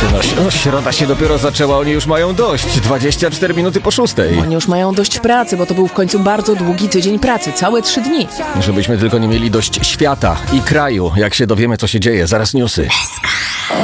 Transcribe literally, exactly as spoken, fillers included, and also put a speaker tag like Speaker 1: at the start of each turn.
Speaker 1: No, no, środa się dopiero zaczęła, oni już mają dość. dwadzieścia cztery minuty po szóstej.
Speaker 2: Oni już mają dość pracy, bo to był w końcu bardzo długi tydzień pracy, całe trzy dni.
Speaker 1: Żebyśmy tylko nie mieli dość świata i kraju, jak się dowiemy, co się dzieje. Zaraz newsy.